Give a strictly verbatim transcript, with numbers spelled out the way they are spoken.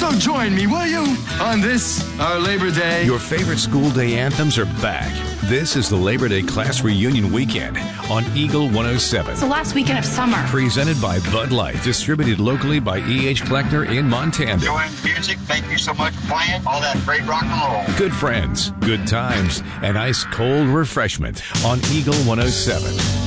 So join me, will you, on this, our Labor Day? Your favorite school day anthems are back. This is the Labor Day Class Reunion Weekend on Eagle one oh seven. It's the last weekend of summer. Presented by Bud Light, distributed locally by E H Kleckner in Montana. Enjoying music. Thank you so much for playing all that great rock and roll. Good friends, good times, and ice cold refreshment on Eagle one oh seven.